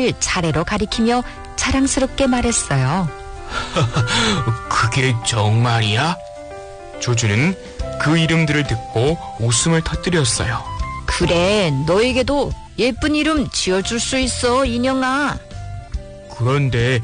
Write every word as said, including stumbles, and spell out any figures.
이름을 차례로 가리키며 자랑스럽게 말했어요. 그게 정말이야? 조주는 그 이름들을 듣고 웃음을 터뜨렸어요. 그래, 너에게도 예쁜 이름 지어줄 수 있어, 인형아. 그런데